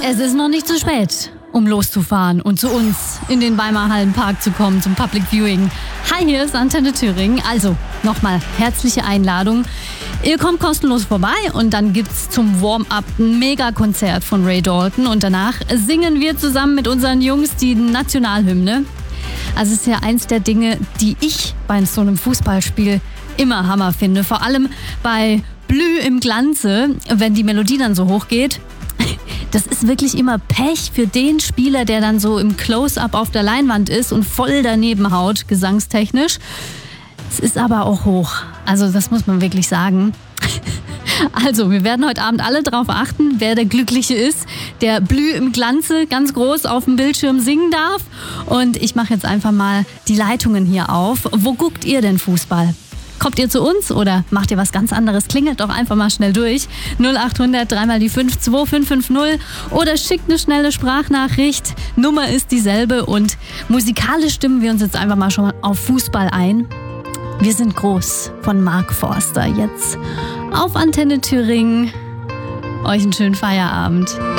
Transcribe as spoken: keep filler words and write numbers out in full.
Es ist noch nicht zu spät, um loszufahren und zu uns in den Weimarer Hallenpark zu kommen, zum Public Viewing. Hi, hier ist Antenne Thüringen. Also, nochmal herzliche Einladung. Ihr kommt kostenlos vorbei und dann gibt's zum Warm-up ein Megakonzert von Ray Dalton und danach singen wir zusammen mit unseren Jungs die Nationalhymne. Also es ist ja eins der Dinge, die ich bei so einem Fußballspiel immer Hammer finde. Vor allem bei Blü im Glanze, wenn die Melodie dann so hoch geht. Das ist wirklich immer Pech für den Spieler, der dann so im Close-up auf der Leinwand ist und voll daneben haut, gesangstechnisch. Es ist aber auch hoch. Also das muss man wirklich sagen. Also, wir werden heute Abend alle darauf achten, wer der Glückliche ist, der Blü im Glanze ganz groß auf dem Bildschirm singen darf. Und ich mache jetzt einfach mal die Leitungen hier auf. Wo guckt ihr denn Fußball? Kommt ihr zu uns oder macht ihr was ganz anderes? Klingelt doch einfach mal schnell durch. null acht hundert drei mal die fünf zwei fünf fünf null oder schickt eine schnelle Sprachnachricht. Nummer ist dieselbe und musikalisch stimmen wir uns jetzt einfach mal schon auf Fußball ein. Wir sind groß von Mark Forster jetzt auf Antenne Thüringen. Euch einen schönen Feierabend.